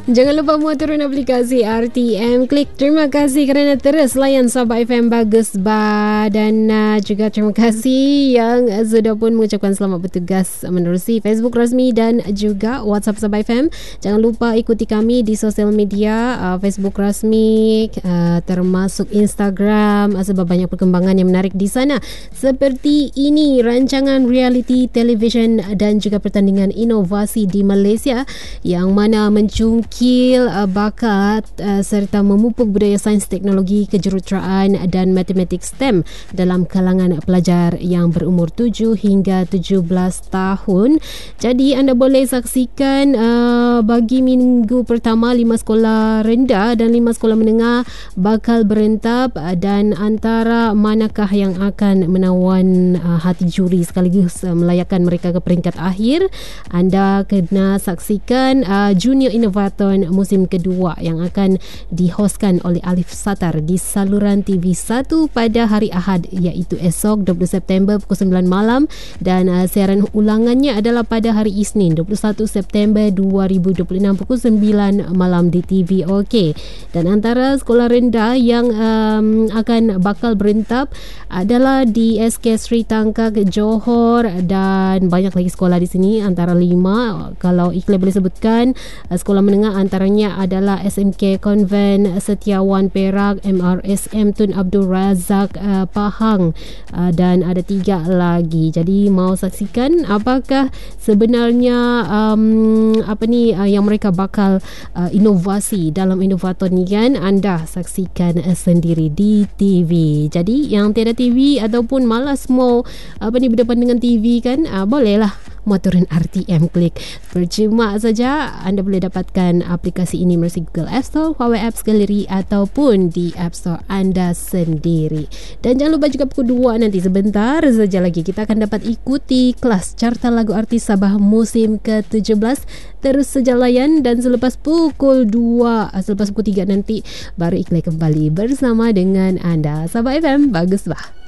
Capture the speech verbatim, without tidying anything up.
Jangan lupa muat turun aplikasi R T M Klik. Terima kasih kerana terus layan Sabah F M Bagus Bah. Dan uh, juga terima kasih yang sudah pun mengucapkan selamat bertugas menerusi Facebook rasmi dan juga WhatsApp Sabah F M. Jangan lupa ikuti kami di sosial media, uh, Facebook rasmi, uh, termasuk Instagram, uh, sebab banyak perkembangan yang menarik di sana. Seperti ini, rancangan reality television dan juga pertandingan inovasi di Malaysia yang mana mencungkil uh, bakat uh, serta memupuk budaya sains, teknologi, kejuruteraan dan matematik STEM dalam kalangan pelajar yang berumur tujuh hingga tujuh belas tahun. Jadi anda boleh saksikan uh, bagi minggu pertama lima sekolah rendah dan lima sekolah menengah bakal berentap, uh, dan antara manakah yang akan menawan uh, hati juri sekaligus uh, melayakkan mereka ke peringkat akhir. Anda kena saksikan uh, Junior Innovator musim kedua yang akan dihostkan oleh Alif Satar di saluran T V satu pada hari Ahad, iaitu esok dua puluh September pukul sembilan malam, dan uh, siaran ulangannya adalah pada hari Isnin dua puluh satu September dua ribu dua puluh enam pukul sembilan malam di T V OK. Dan antara sekolah rendah yang um, akan bakal berentap adalah di S K Sri Tangkak Johor, dan banyak lagi sekolah di sini, antara lima kalau Ikhlas boleh sebutkan. uh, sekolah menengah antaranya adalah S M K Konvent Setiawan Perak, M R S M Tun Abdul Razak uh, Pahang, uh, dan ada tiga lagi. Jadi mau saksikan apakah sebenarnya um, apa ni uh, yang mereka bakal uh, inovasi dalam inovator ni kan, anda saksikan uh, sendiri di T V. Jadi yang tiada T V ataupun malas mau apa ni berdepan dengan T V kan, uh, bolehlah muat turun R T M Klik. Percuma saja. Anda boleh dapatkan aplikasi ini melalui Google App Store, Huawei Apps Gallery ataupun di App Store anda sendiri. Dan jangan lupa juga pukul dua nanti, sebentar saja lagi, kita akan dapat ikuti kelas carta lagu artis Sabah musim ke tujuh belas. Terus saja layan, dan selepas pukul dua, selepas pukul tiga nanti baru Ikhlas kembali bersama dengan anda. Sabah F M Bagus Bah.